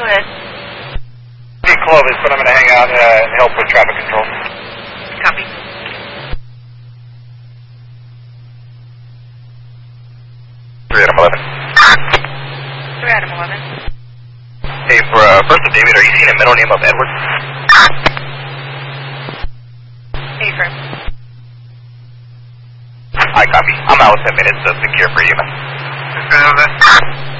Go ahead. Clovis, but I'm going to hang out and help with traffic control. Copy. Adam 11. 3 Adam 11. Hey, for First of David, are you seeing a middle name of Edward? Affirm. I copy. I'm out 10 minutes to secure for you, man.